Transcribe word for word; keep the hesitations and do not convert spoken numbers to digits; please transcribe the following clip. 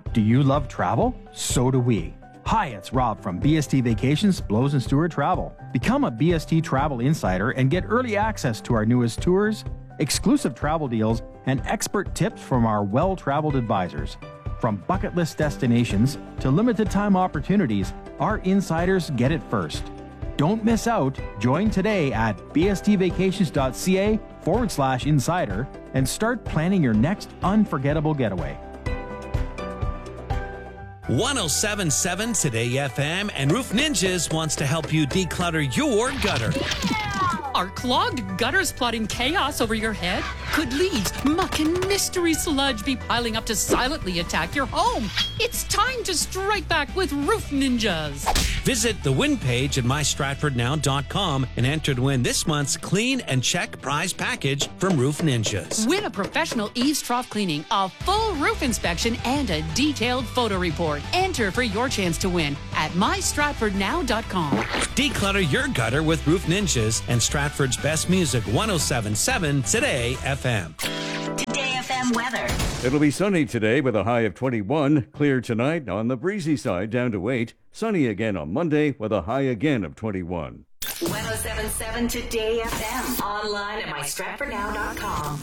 Do you love travel? So do we. Hi, it's Rob from B S T Vacations, Blows and Stewart Travel. Become a B S T Travel Insider and get early access to our newest tours, exclusive travel deals, and expert tips from our well-traveled advisors. From bucket list destinations to limited time opportunities, our insiders get it first. Don't miss out. Join today at bstvacations.ca forward slash insider and start planning your next unforgettable getaway. one oh seven point seven Today F M and Roof Ninjas wants to help you declutter your gutter. Are clogged gutters plotting chaos over your head? Could leaves, muck, and mystery sludge be piling up to silently attack your home? It's time to strike back with Roof Ninjas. Visit the win page at my stratford now dot com and enter to win this month's Clean and Check prize package from Roof Ninjas. Win a professional eaves trough cleaning, a full roof inspection, and a detailed photo report. Enter for your chance to win at my stratford now dot com. Declutter your gutter with Roof Ninjas and Stratford's best music, one oh seven point seven Today F M. Today F M weather. It'll be sunny today with a high of twenty-one. Clear tonight on the breezy side down to eight. Sunny again on Monday with a high again of twenty-one. one oh seven point seven Today F M. Online at my stratford now dot com.